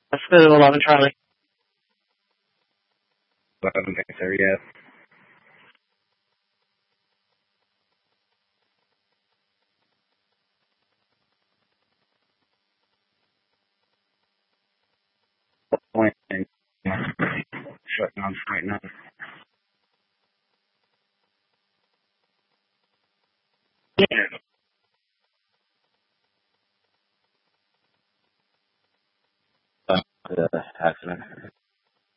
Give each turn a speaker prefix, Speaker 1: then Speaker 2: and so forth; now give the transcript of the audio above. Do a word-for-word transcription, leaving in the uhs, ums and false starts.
Speaker 1: Let's go to eleven, Charlie.
Speaker 2: eleven Victor, yes. Point. Shut down right now. Yeah. Uh, the accident.